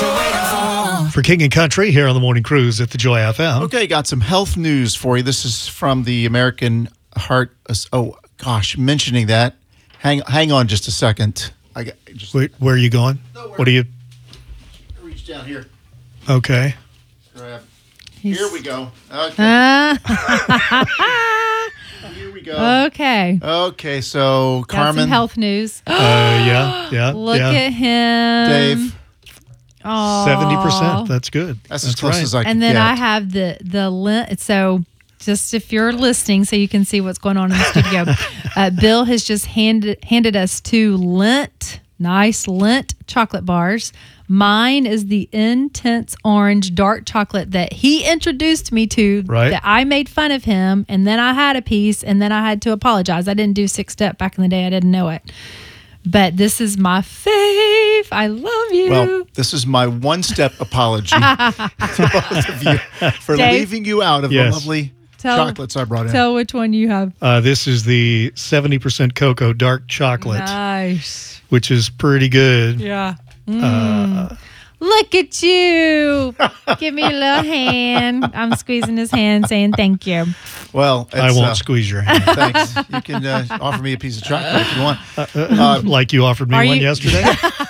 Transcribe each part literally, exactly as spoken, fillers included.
For King and Country here on the Morning Cruise at the Joy F M. Okay, got some health news for you. This is from the American Heart. Oh, gosh, mentioning that. Hang hang on just a second. I got, just, Wait, where are you going? Nowhere. What are you? Reach down here. Okay. Grab. Here we go. Okay. Uh, Here we go. okay. Okay, so Got Carmen. some health news. Uh, yeah, yeah. Look yeah. at him. Dave. Aw. seventy percent. That's good. That's, That's as close right. as I can And then get. I have the the lint. So just if you're listening, so you can see what's going on in the studio, uh, Bill has just handed handed us two lint, nice lint chocolate bars. Mine is the intense orange dark chocolate that he introduced me to. Right. That I made fun of him, and then I had a piece, and then I had to apologize. I didn't do six step back in the day. I didn't know it. But this is my fave. I love you. Well, this is my one-step apology to both of you for Dave? leaving you out of Yes. the lovely Tell- chocolates I brought in. Tell which one you have. Uh, this is the seventy percent cocoa dark chocolate, Nice. which is pretty good. Yeah. Uh, Look at you. Give me a little hand. I'm squeezing his hand saying thank you. Well, I it's, won't uh, squeeze your hand. Thanks. You can uh, offer me a piece of chocolate if you want. Uh, like you offered me Are one you- yesterday.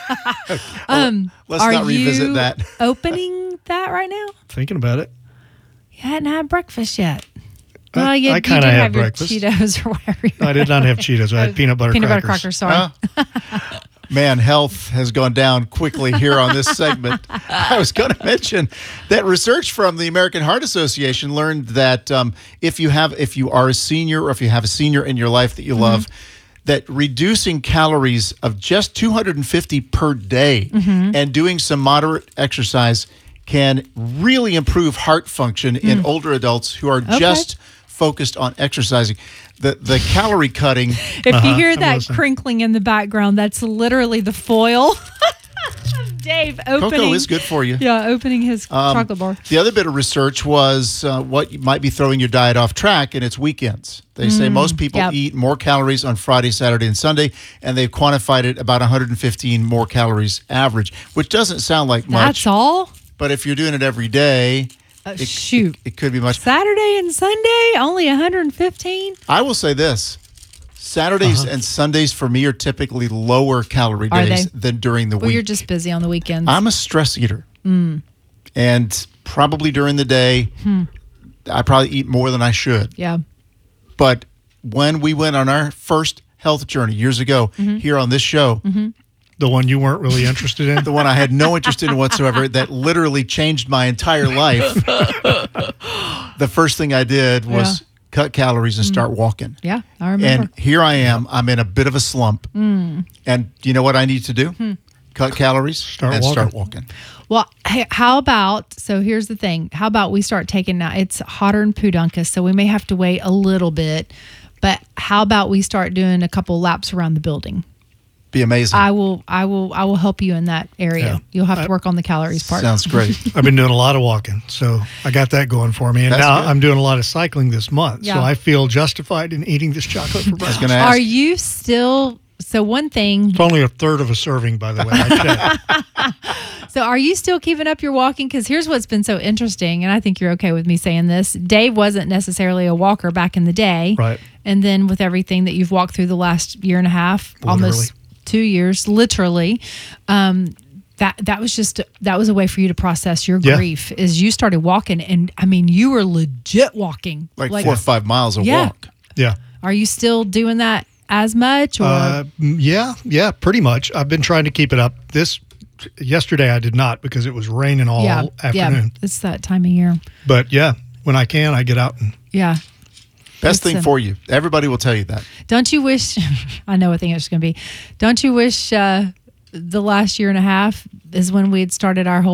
Um, Let's are not revisit you that. opening that right now? Thinking about it. You hadn't had breakfast yet. I- Well, you, I you kinda did had have breakfast. your Cheetos or whatever. you I did not have Cheetos. I had peanut butter Peanut butter crackers. crackers, sorry. Huh? Man, health has gone down quickly here on this segment. I was going to mention that research from the American Heart Association learned that um, if you have, if you are a senior, or if you have a senior in your life that you Mm-hmm. love, that reducing calories of just two hundred fifty per day Mm-hmm. and doing some moderate exercise can really improve heart function in older adults who are just focused on exercising. The the calorie cutting. If Uh-huh, you hear I'm that listening. crinkling in the background, that's literally the foil of Dave opening. Cocoa is good for you. Yeah, opening his Um, chocolate bar. The other bit of research was uh, what might be throwing your diet off track, and it's weekends. They say most people yep. eat more calories on Friday, Saturday, and Sunday, and they've quantified it about one hundred fifteen more calories average, which doesn't sound like much. That's all? But if you're doing it every day, Uh, it, shoot. it, it could be much. Saturday and Sunday, only one hundred fifteen? I will say this. Saturdays and Sundays for me are typically lower calorie Are days they? than during the Well, week. you're just busy on the weekends. I'm a stress eater. And probably during the day, I probably eat more than I should. yeah. But when we went on our first health journey years ago here on this show, The one you weren't really interested in. the one I had no interest in whatsoever, that literally changed my entire life, the first thing I did was Yeah. cut calories and start walking. Yeah, I remember. And here I am. I'm in a bit of a slump. And you know what I need to do? Cut calories Start and walking. start walking. Well, hey, how about, so here's the thing. How about we start taking, now it's hotter in Pudunka, so we may have to wait a little bit, but how about we start doing a couple laps around the building? Be amazing. I will, I will, I will help you in that area. Yeah. You'll have to work on the calories part. Sounds great. I've been doing a lot of walking, so I got that going for me. And That's now good. I'm doing a lot of cycling this month, Yeah. so I feel justified in eating this chocolate for I was breakfast. going to ask. Are you still, so one thing, It's only a third of a serving, by the way. I checked. so are you still keeping up your walking? Because here's what's been so interesting, and I think you're okay with me saying this. Dave wasn't necessarily a walker back in the day. Right. And then with everything that you've walked through the last year and a half, Literally. almost two years, literally, um, that that was just that was a way for you to process your Yeah. grief. Is you started walking, and I mean, you were legit walking, like, four or five miles a Yeah. walk. Yeah. Are you still doing that as much, or Uh, m- yeah, yeah, pretty much. I've been trying to keep it up. This yesterday I did not because it was raining all yeah, yeah? afternoon. It's that time of year. But yeah, when I can, I get out and Yeah. Best It's thing a- for you. Everybody will tell you that. Don't you wish? I know what thing it's going to be. Don't you wish uh, the last year and a half is when we had started our whole